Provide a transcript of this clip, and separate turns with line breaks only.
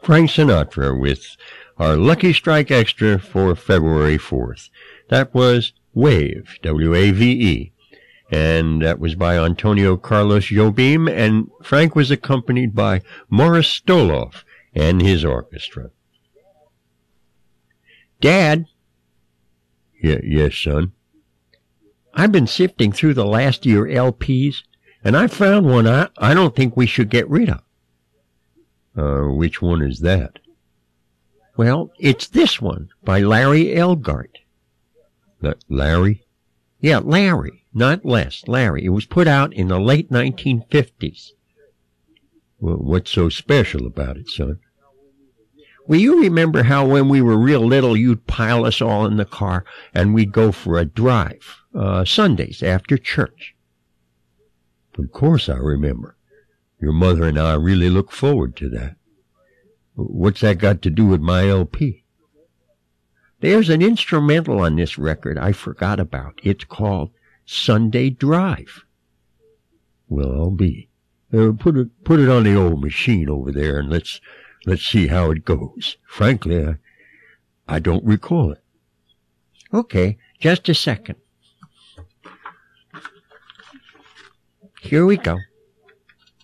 Frank Sinatra with our Lucky Strike Extra for February 4th. That was Wave, W-A-V-E. And that was by Antonio Carlos Jobim, and Frank was accompanied by Morris Stoloff and his orchestra. Dad? Yes, son? I've been sifting through the last year LPs, and I found one I don't think we should get rid of. Which one is that? Well, it's this one by Larry Elgart. Larry? Yeah, Larry. Not Les, Larry. It was put out in the late 1950s. Well, what's so special about it, son? Well, you remember how when we were real little, you'd pile us all in the car and we'd go for a drive, Sundays after church. Of course I remember. Your mother and I really look forward to that. What's that got to do with my LP? There's an instrumental on this record I forgot about. It's called Sunday Drive. Well, I'll be. Put it on the old machine over there, and let's see how it goes. Frankly, I don't recall it. Okay, just a second. Here we go.